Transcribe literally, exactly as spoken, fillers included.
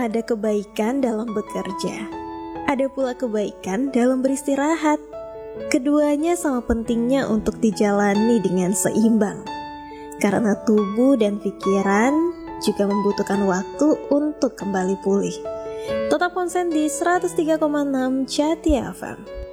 ada kebaikan dalam bekerja, ada pula kebaikan dalam beristirahat. Keduanya sama pentingnya untuk dijalani dengan seimbang, karena tubuh dan pikiran juga membutuhkan waktu untuk kembali pulih. Tetap konsen di seratus tiga koma enam Jati F M.